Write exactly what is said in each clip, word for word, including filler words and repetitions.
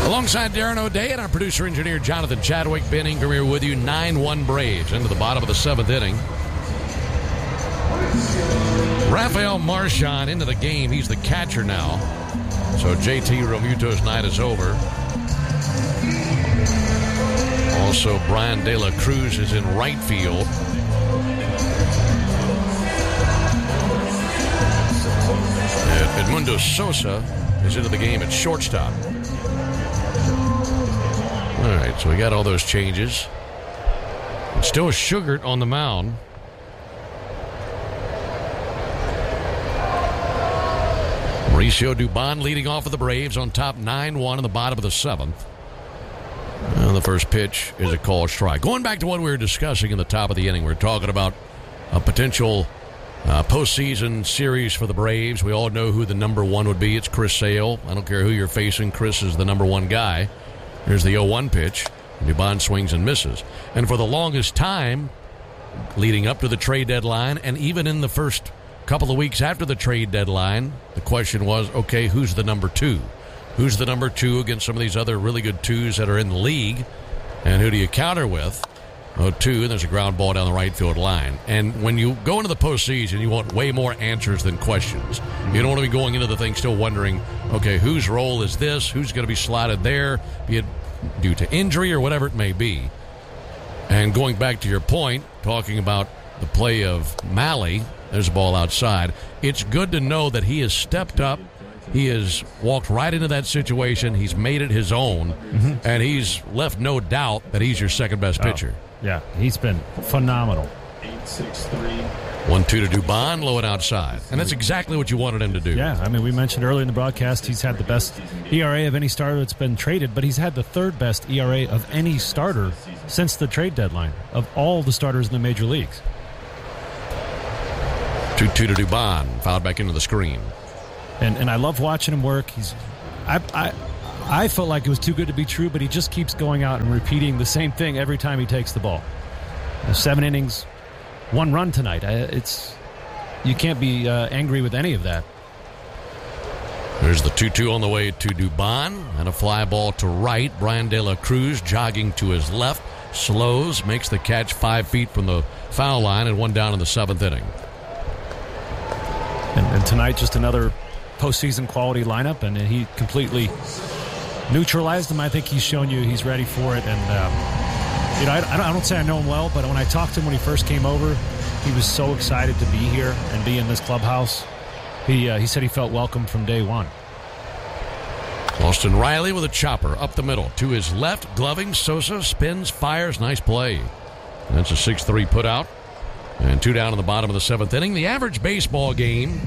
Alongside Darren O'Day and our producer-engineer Jonathan Chadwick, Ben Ingram here with you. nine one Braves into the bottom of the seventh inning. Rafael Marchand into the game. He's the catcher now. So J T Realmuto's night is over. Also, Brian De La Cruz is in right field. And Edmundo Sosa is into the game at shortstop. All right, so we got all those changes. It's still Sugart on the mound. Mauricio Dubon leading off for the Braves on top nine one in the bottom of the seventh. And the first pitch is a called strike. Going back to what we were discussing in the top of the inning, we we're talking about a potential uh, postseason series for the Braves. We all know who the number one would be. It's Chris Sale. I don't care who you're facing. Chris is the number one guy. Here's the oh one pitch. Dubon swings and misses. And for the longest time, leading up to the trade deadline, and even in the first couple of weeks after the trade deadline, the question was, okay, who's the number two? Who's the number two against some of these other really good twos that are in the league? And who do you counter with? Oh, two, and there's a ground ball down the right field line. And when you go into the postseason, you want way more answers than questions. You don't want to be going into the thing still wondering, okay, whose role is this? Who's going to be slotted there, be it due to injury or whatever it may be? And going back to your point, talking about the play of Mahle, there's a ball outside. It's good to know that he has stepped up. He has walked right into that situation. He's made it his own, mm-hmm. and he's left no doubt that he's your second-best pitcher. Oh, yeah, he's been phenomenal. eight six three one two to Dubon, low and outside. And that's exactly what you wanted him to do. Yeah, I mean, we mentioned earlier in the broadcast he's had the best E R A of any starter that's been traded, but he's had the third-best E R A of any starter since the trade deadline, of all the starters in the major leagues. two two to Dubon, fouled back into the screen. And and I love watching him work. He's, I, I I felt like it was too good to be true, but he just keeps going out and repeating the same thing every time he takes the ball. Seven innings, one run tonight. It's you can't be uh, angry with any of that. There's the two two on the way to Dubon, and a fly ball to right. Brian De La Cruz jogging to his left, slows, makes the catch five feet from the foul line, and one down in the seventh inning. And, and tonight, just another postseason quality lineup, and he completely neutralized him. I think he's shown you he's ready for it. And, um, you know, I, I don't say I know him well, but when I talked to him when he first came over, he was so excited to be here and be in this clubhouse. He, uh, he said he felt welcome from day one. Austin Riley with a chopper up the middle. To his left, gloving, Sosa spins, fires. Nice play. That's a six three put out. And two down in the bottom of the seventh inning. The average baseball game,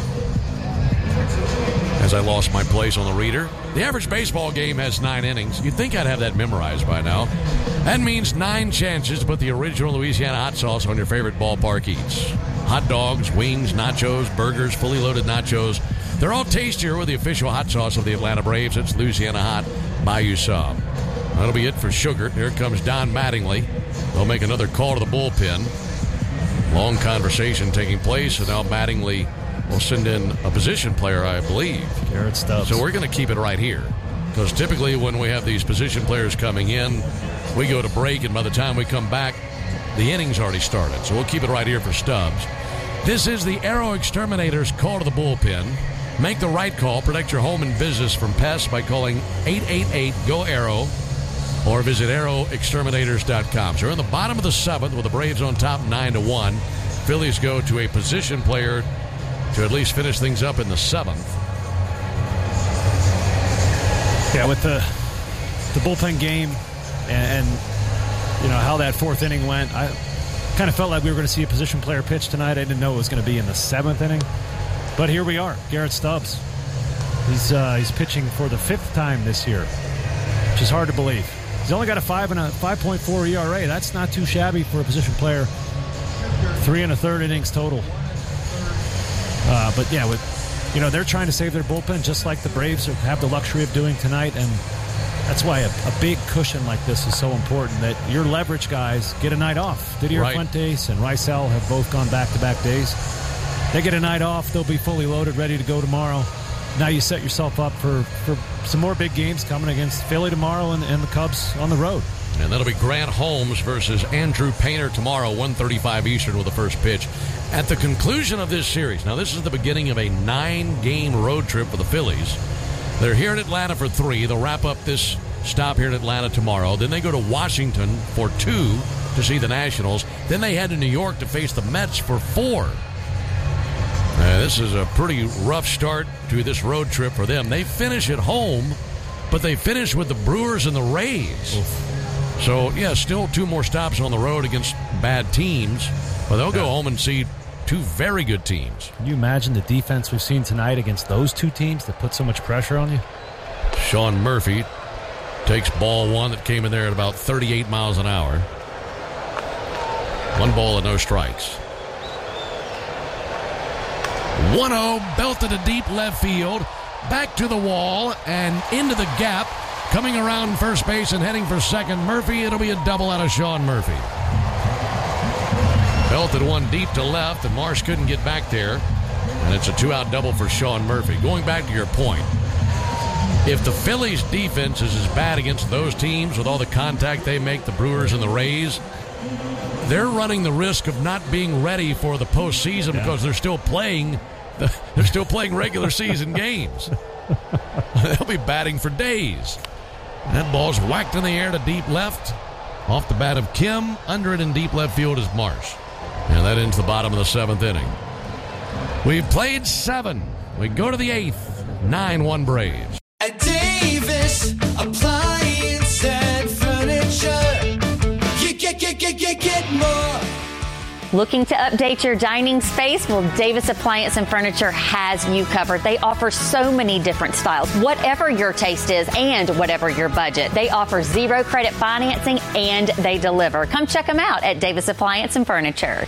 as I lost my place on the reader, the average baseball game has nine innings. You'd think I'd have that memorized by now. That means nine chances to put the original Louisiana hot sauce on your favorite ballpark eats. Hot dogs, wings, nachos, burgers, fully loaded nachos. They're all tastier with the official hot sauce of the Atlanta Braves. It's Louisiana Hot. Buy you some. That'll be it for Sugart. Here comes Don Mattingly. They'll make another call to the bullpen. Long conversation taking place, and now Mattingly will send in a position player, I believe. Garrett Stubbs. So we're going to keep it right here, because typically when we have these position players coming in, we go to break, and by the time we come back, the inning's already started. So we'll keep it right here for Stubbs. This is the Aero Exterminators call to the bullpen. Make the right call. Protect your home and business from pests by calling eight eight eight, G O, ARROW. Or visit aero exterminators dot com. So we're in the bottom of the seventh with the Braves on top nine to one. Phillies go to a position player to at least finish things up in the seventh. Yeah, with the the bullpen game and, and you know how that fourth inning went, I kind of felt like we were going to see a position player pitch tonight. I didn't know it was going to be in the seventh inning, but here we are. Garrett Stubbs. He's uh, he's pitching for the fifth time this year, which is hard to believe. He's only got a five and a five point four E R A. That's not too shabby for a position player. Three and a third innings total. Uh, but yeah, with you know they're trying to save their bullpen just like the Braves have the luxury of doing tonight, and that's why a, a big cushion like this is so important. That your leverage guys get a night off. Didier right. Fuentes and Rysel have both gone back-to-back days. They get a night off. They'll be fully loaded, ready to go tomorrow. now you set yourself up for, for some more big games coming against Philly tomorrow and, and the Cubs on the road. And that'll be Grant Holmes versus Andrew Painter tomorrow, one thirty-five Eastern with the first pitch. At the conclusion of this series, now this is the beginning of a nine-game road trip for the Phillies. They're here in Atlanta for three. They'll wrap up this stop here in Atlanta tomorrow. Then they go to Washington for two to see the Nationals. Then they head to New York to face the Mets for four. Uh, this is a pretty rough start to this road trip for them. They finish at home, but they finish with the Brewers and the Rays. Oof. So, yeah, still two more stops on the road against bad teams, but they'll go home and see two very good teams. Can you imagine the defense we've seen tonight against those two teams that put so much pressure on you? Sean Murphy takes ball one that came in there at about thirty-eight miles an hour. One ball and no strikes. one oh, belted to deep left field, back to the wall and into the gap. Coming around first base and heading for second, Murphy. It'll be a double out of Sean Murphy. Belted one deep to left, and Marsh couldn't get back there. And it's a two-out double for Sean Murphy. Going back to your point, if the Phillies' defense is as bad against those teams with all the contact they make, the Brewers and the Rays, they're running the risk of not being ready for the postseason yeah. because they're still playing. They're still playing regular season games. They'll be batting for days. That ball's whacked in the air to deep left. Off the bat of Kim. Under it in deep left field is Marsh. And that ends the bottom of the seventh inning. We've played seven. We go to the eighth. nine one Braves. At Davis Appliance and Furniture, you get, get, get, get, get more. Looking to update your dining space? Well, Davis Appliance and Furniture has you covered. They offer so many different styles, whatever your taste is and whatever your budget. They offer zero credit financing and they deliver. Come check them out at Davis Appliance and Furniture.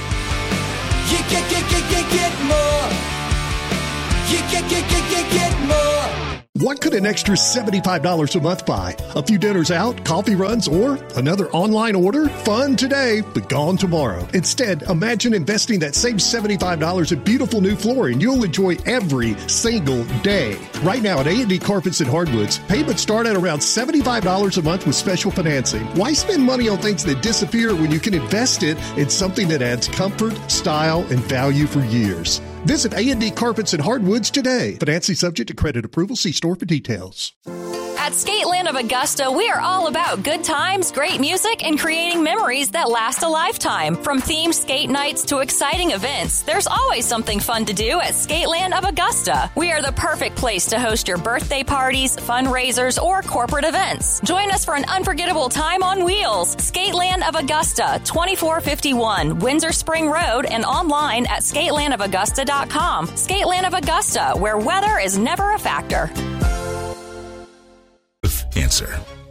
You get, get, get, get, get more. You get, get, get, get, get more. What could an extra seventy-five dollars a month buy? A few dinners out, coffee runs, or another online order? Fun today, but gone tomorrow. Instead, imagine investing that same seventy-five dollars in beautiful new flooring you'll enjoy every single day. Right now at A and D Carpets and Hardwoods, payments start at around seventy-five dollars a month with special financing. Why spend money on things that disappear when you can invest it in something that adds comfort, style, and value for years? Visit A and D Carpets and Hardwoods today. Financing subject to credit approval. See store for details. At Skateland of Augusta, we are all about good times, great music, and creating memories that last a lifetime. From themed skate nights to exciting events, there's always something fun to do at Skateland of Augusta. We are the perfect place to host your birthday parties, fundraisers, or corporate events. Join us for an unforgettable time on wheels. Skateland of Augusta, twenty-four fifty-one Windsor Spring Road, and online at skateland of augusta dot com. Skateland of Augusta, where weather is never a factor. Answer.